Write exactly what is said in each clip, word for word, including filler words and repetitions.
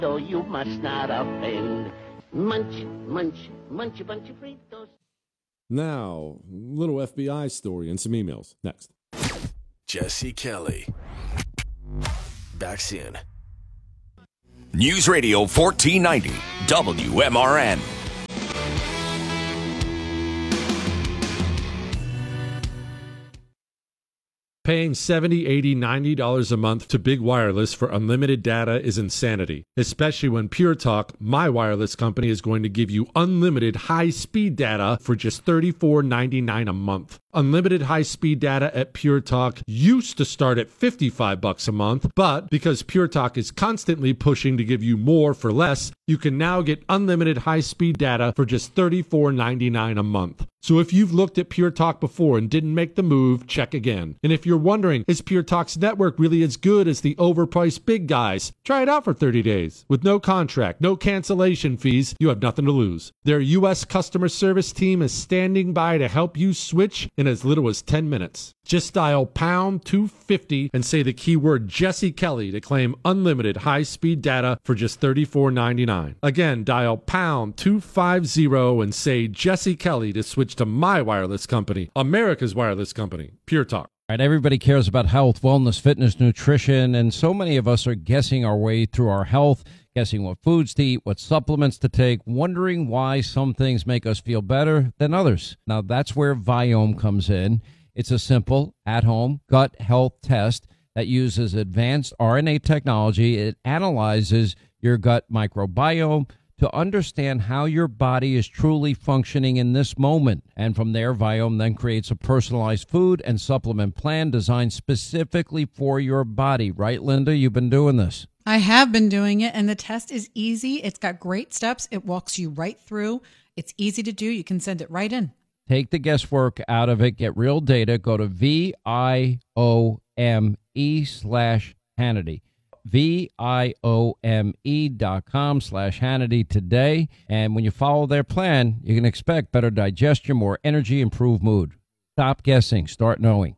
So you must not offend. Munch, munch, munch a bunch of Fritos. Now, little F B I story and some emails. Next. Jesse Kelly. Back soon. News Radio fourteen ninety, W M R N. Paying seventy dollars, eighty dollars, ninety dollars a month to Big Wireless for unlimited data is insanity, especially when Pure Talk, my wireless company, is going to give you unlimited high-speed data for just thirty-four ninety-nine a month. Unlimited high-speed data at Pure Talk used to start at fifty-five bucks a month, but because Pure Talk is constantly pushing to give you more for less, you can now get unlimited high-speed data for just thirty-four ninety-nine a month. So if you've looked at Pure Talk before and didn't make the move, check again. And if you're wondering, is Pure Talk's network really as good as the overpriced big guys? Try it out for thirty days. With no contract, no cancellation fees, you have nothing to lose. Their U S customer service team is standing by to help you switch in as little as ten minutes. Just dial pound two fifty and say the keyword Jesse Kelly to claim unlimited high-speed data for just thirty-four ninety-nine. Again, dial pound two fifty and say Jesse Kelly to switch to my wireless company, America's wireless company, Pure Talk. All right, everybody cares about health, wellness, fitness, nutrition, and so many of us are guessing our way through our health, guessing what foods to eat, what supplements to take, wondering why some things make us feel better than others. Now, that's where Viome comes in. It's a simple, at-home gut health test that uses advanced R N A technology. It analyzes your gut microbiome to understand how your body is truly functioning in this moment. And from there, Viome then creates a personalized food and supplement plan designed specifically for your body. Right, Linda? You've been doing this. I have been doing it, and the test is easy. It's got great steps. It walks you right through. It's easy to do. You can send it right in. Take the guesswork out of it. Get real data. Go to V I O M E slash Hannity. V-I-O-M-E dot com slash Hannity today. And when you follow their plan, you can expect better digestion, more energy, improved mood. Stop guessing. Start knowing.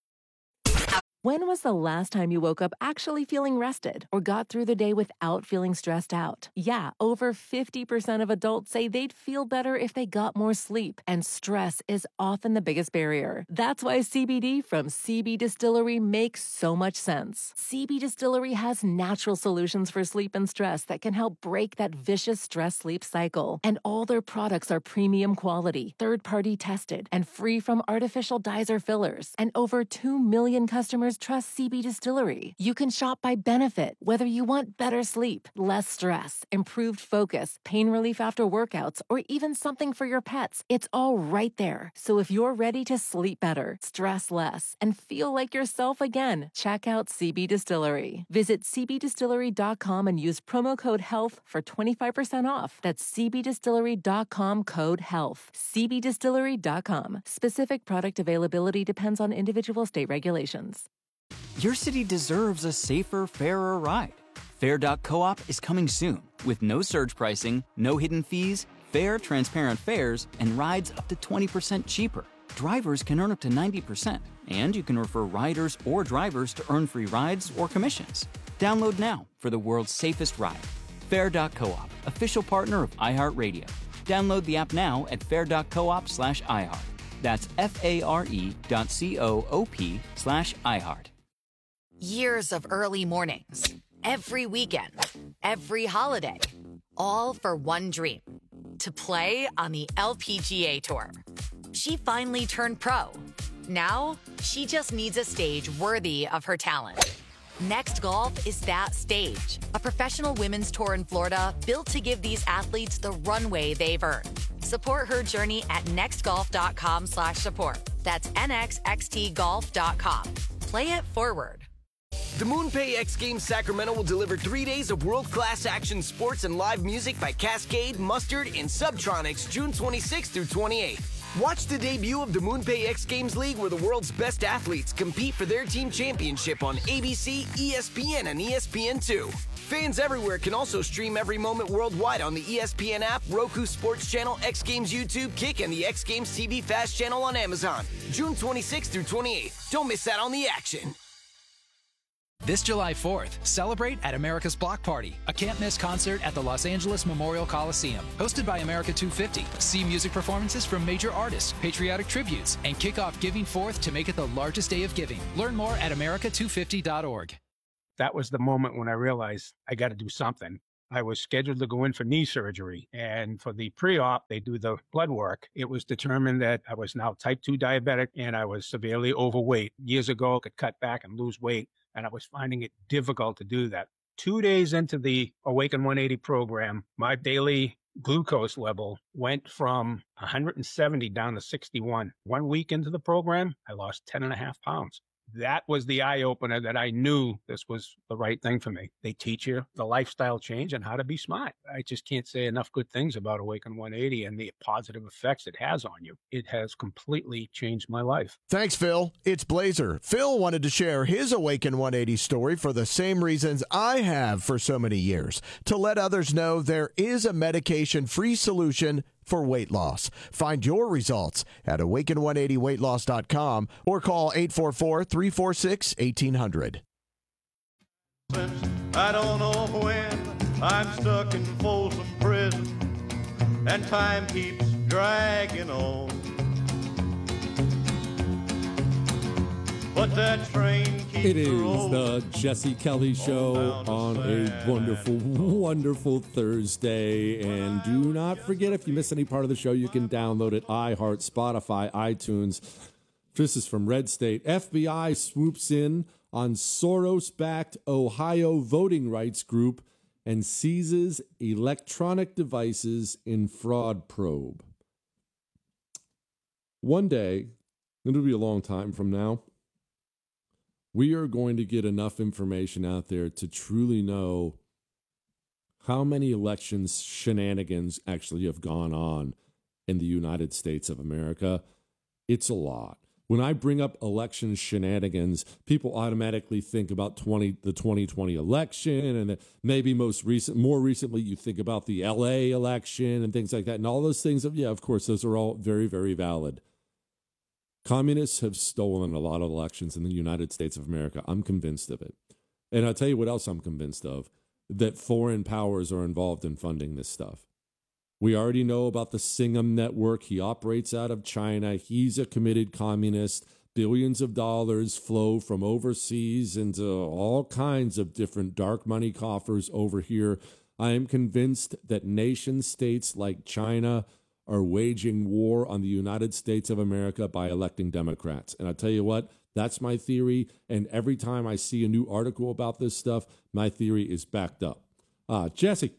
When was the last time you woke up actually feeling rested or got through the day without feeling stressed out? Yeah, over fifty percent of adults say they'd feel better if they got more sleep, and stress is often the biggest barrier. That's why C B D from C B Distillery makes so much sense. C B Distillery has natural solutions for sleep and stress that can help break that vicious stress-sleep cycle. And all their products are premium quality, third-party tested, and free from artificial dyes or fillers. And over two million customers trust C B Distillery. You can shop by benefit, whether you want better sleep, less stress, improved focus, pain relief after workouts, or even something for your pets. It's all right there. So if you're ready to sleep better, stress less, and feel like yourself again, check out C B Distillery. Visit C B distillery dot com and use promo code HEALTH for twenty-five percent off. That's C B distillery dot com code HEALTH. C B distillery dot com. Specific product availability depends on individual state regulations. Your city deserves a safer, fairer ride. Fair dot coop is coming soon with no surge pricing, no hidden fees, fair, transparent fares, and rides up to twenty percent cheaper. Drivers can earn up to ninety percent, and you can refer riders or drivers to earn free rides or commissions. Download now for the world's safest ride. Fair dot coop, official partner of iHeartRadio. Download the app now at fair dot coop slash iHeart. That's F-A-R-E dot C-O-O-P slash iHeart. Years of early mornings, every weekend, every holiday, all for one dream, to play on the L P G A Tour. She finally turned pro. Now, she just needs a stage worthy of her talent. Next Golf is that stage, a professional women's tour in Florida built to give these athletes the runway they've earned. Support her journey at nextgolf.com slash support. That's nxxt golf dot com. Play it forward. The MoonPay X Games Sacramento will deliver three days of world-class action sports and live music by Cascade, Mustard, and Subtronics June twenty-sixth through twenty-eighth. Watch the debut of the MoonPay X Games League, where the world's best athletes compete for their team championship on A B C, E S P N, and E S P N two. Fans everywhere can also stream every moment worldwide on the E S P N app, Roku Sports Channel, X Games YouTube, Kick, and the X Games T V Fast Channel on Amazon. June twenty-sixth through twenty-eighth. Don't miss out on the action. This July fourth, celebrate at America's Block Party, a can't-miss concert at the Los Angeles Memorial Coliseum. Hosted by America two fifty. See music performances from major artists, patriotic tributes, and kick off Giving Fourth to make it the largest day of giving. Learn more at America two fifty dot org. That was the moment when I realized I got to do something. I was scheduled to go in for knee surgery, and for the pre-op, they do the blood work. It was determined that I was now type two diabetic and I was severely overweight. Years ago, I could cut back and lose weight, and I was finding it difficult to do that. Two days into the Awaken one eighty program, my daily glucose level went from one hundred seventy down to sixty-one. One week into the program, I lost ten and a half pounds. That was the eye-opener that I knew this was the right thing for me. They teach you the lifestyle change and how to be smart. I just can't say enough good things about Awaken one eighty and the positive effects it has on you. It has completely changed my life. Thanks, Phil. It's Blazer. Phil wanted to share his Awaken one eighty story for the same reasons I have for so many years, to let others know there is a medication-free solution for weight loss. Find your results at awaken one eighty weight loss dot com or call eight four four, three four six, one eight hundred. I don't know when I'm stuck in Folsom Prison and time keeps dragging on. But that train keeps It is rolling. the Jesse Kelly Show on a wonderful, wonderful Thursday. And do not forget, if you miss any part of the show, you can download it, iHeart, Spotify, iTunes. This is from Red State. F B I swoops in on Soros-backed Ohio voting rights group and seizes electronic devices in fraud probe. One day, it'll be a long time from now, we are going to get enough information out there to truly know how many elections shenanigans actually have gone on in the United States of America. It's a lot. When I bring up election shenanigans, people automatically think about twenty the twenty twenty election, and maybe most recent, more recently, you think about the L A election and things like that. And all those things, yeah, of course, those are all very, very valid. Communists have stolen a lot of elections in the United States of America. I'm convinced of it. And I'll tell you what else I'm convinced of, that foreign powers are involved in funding this stuff. We already know about the Singham Network. He operates out of China. He's a committed communist. Billions of dollars flow from overseas into all kinds of different dark money coffers over here. I am convinced that nation states like China are waging war on the United States of America by electing Democrats. And I tell you what, that's my theory. And every time I see a new article about this stuff, my theory is backed up. Uh, Jesse,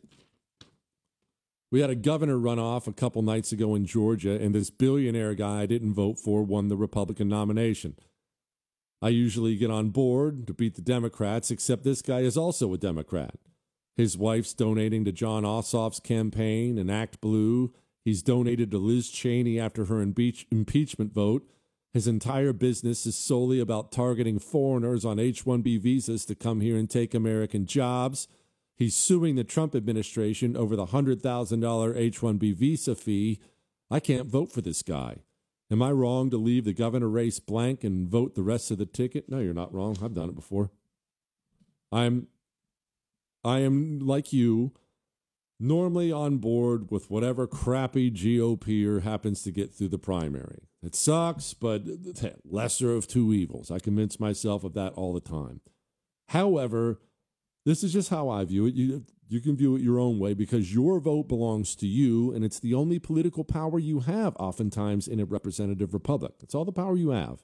we had a governor runoff a couple nights ago in Georgia, and this billionaire guy I didn't vote for won the Republican nomination. I usually get on board to beat the Democrats, except this guy is also a Democrat. His wife's donating to John Ossoff's campaign and Act Blue. He's donated to Liz Cheney after her impeach- impeachment vote. His entire business is solely about targeting foreigners on H one B visas to come here and take American jobs. He's suing the Trump administration over the one hundred thousand dollars H one B visa fee. I can't vote for this guy. Am I wrong to leave the governor race blank and vote the rest of the ticket? No, you're not wrong. I've done it before. I'm, I am like you, normally on board with whatever crappy G O P-er happens to get through the primary. It sucks, but lesser of two evils. I convince myself of that all the time. However, this is just how I view it. You, you can view it your own way because your vote belongs to you, and it's the only political power you have oftentimes in a representative republic. That's all the power you have.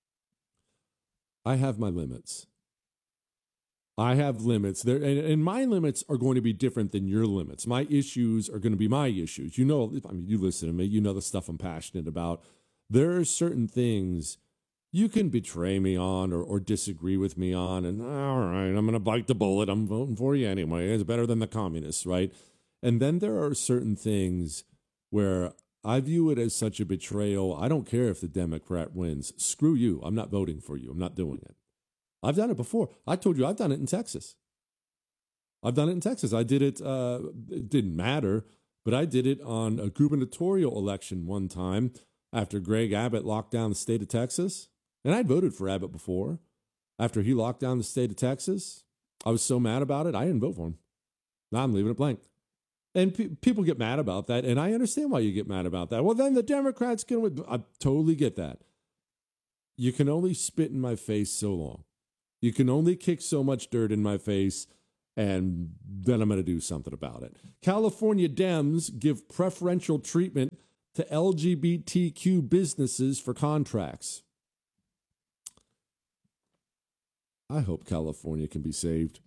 I have my limits. I have limits there, and, and my limits are going to be different than your limits. My issues are going to be my issues. You know, I mean, you listen to me. You know the stuff I'm passionate about. There are certain things you can betray me on or, or disagree with me on, and all right, I'm going to bite the bullet. I'm voting for you anyway. It's better than the communists, right? And then there are certain things where I view it as such a betrayal. I don't care if the Democrat wins. Screw you. I'm not voting for you. I'm not doing it. I've done it before. I told you I've done it in Texas. I've done it in Texas. I did it, uh, it didn't matter, but I did it on a gubernatorial election one time after Greg Abbott locked down the state of Texas. And I'd voted for Abbott before. after he locked down the state of Texas. I was so mad about it, I didn't vote for him. Now I'm leaving it blank. And pe- people get mad about that, and I understand why you get mad about that. Well, then the Democrats can win. I totally get that. You can only spit in my face so long. You can only kick so much dirt in my face, and then I'm going to do something about it. California Dems give preferential treatment to L G B T Q businesses for contracts. I hope California can be saved.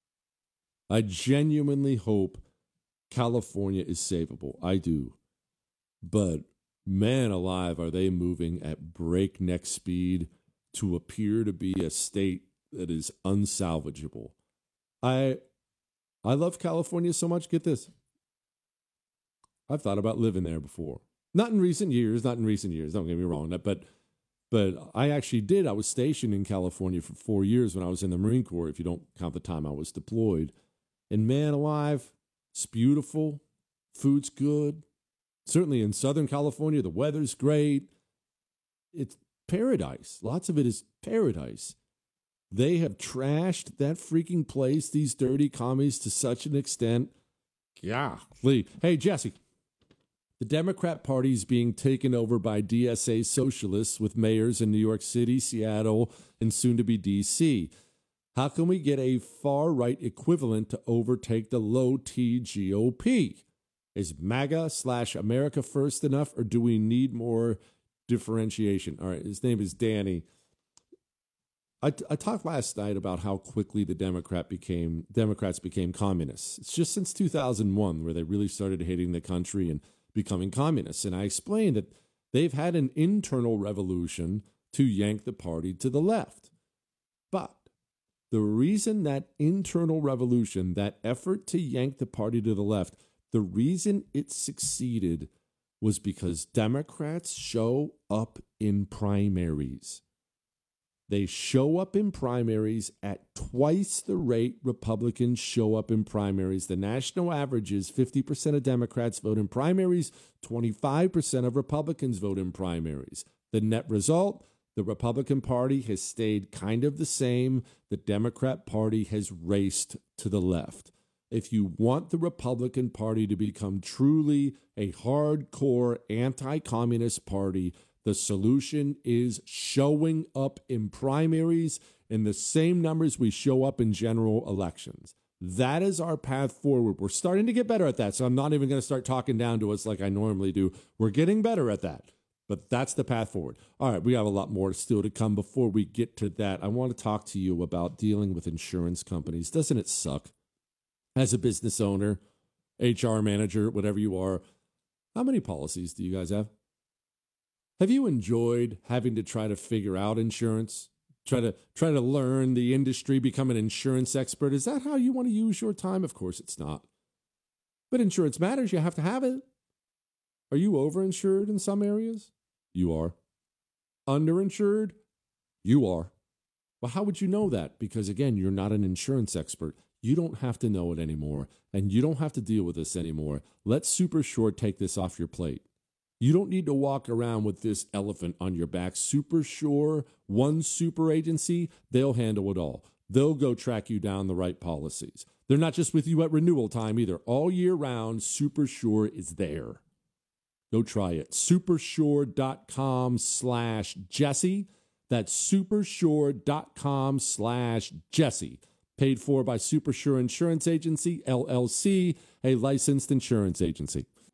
I genuinely hope California is savable. I do. But man alive, are they moving at breakneck speed to appear to be a state that is unsalvageable. I I love California so much. Get this. I've thought about living there before. Not in recent years, not in recent years, don't get me wrong, but but I actually did. I was stationed in California for four years when I was in the Marine Corps, if you don't count the time I was deployed. And man alive, it's beautiful. Food's good. Certainly in Southern California, the weather's great. It's paradise. Lots of it is paradise. They have trashed that freaking place, these dirty commies, to such an extent. Golly. Hey, Jesse. The Democrat Party is being taken over by D S A socialists with mayors in New York City, Seattle, and soon to be D C. How can we get a far-right equivalent to overtake the low-T G O P? Is MAGA slash America First enough, or do we need more differentiation? All right, his name is Danny. I, I talked last night about how quickly the Democrat became Democrats became communists. It's just since two thousand one where they really started hating the country and becoming communists. And I explained that they've had an internal revolution to yank the party to the left. But the reason that internal revolution, that effort to yank the party to the left, the reason it succeeded was because Democrats show up in primaries. They show up in primaries at twice the rate Republicans show up in primaries. The national average is fifty percent of Democrats vote in primaries, twenty-five percent of Republicans vote in primaries. The net result, the Republican Party has stayed kind of the same. The Democrat Party has raced to the left. If you want the Republican Party to become truly a hardcore anti-communist party, the solution is showing up in primaries in the same numbers we show up in general elections. That is our path forward. We're starting to get better at that, so I'm not even going to start talking down to us like I normally do. We're getting better at that, but that's the path forward. All right, we have a lot more still to come. Before we get to that, I want to talk to you about dealing with insurance companies. Doesn't it suck? As a business owner, H R manager, whatever you are, how many policies do you guys have? Have you enjoyed having to try to figure out insurance, try to try to learn the industry, become an insurance expert? Is that how you want to use your time? Of course it's not. But insurance matters. You have to have it. Are you overinsured in some areas? You are. Underinsured? You are. Well, how would you know that? Because, again, you're not an insurance expert. You don't have to know it anymore, and you don't have to deal with this anymore. Let SuperSure take this off your plate. You don't need to walk around with this elephant on your back. SuperSure, one super agency, they'll handle it all. They'll go track you down the right policies. They're not just with you at renewal time either. All year round, SuperSure is there. Go try it. Supersure.com slash Jesse. That's supersure.com slash Jesse. Paid for by SuperSure Insurance Agency, L L C, a licensed insurance agency.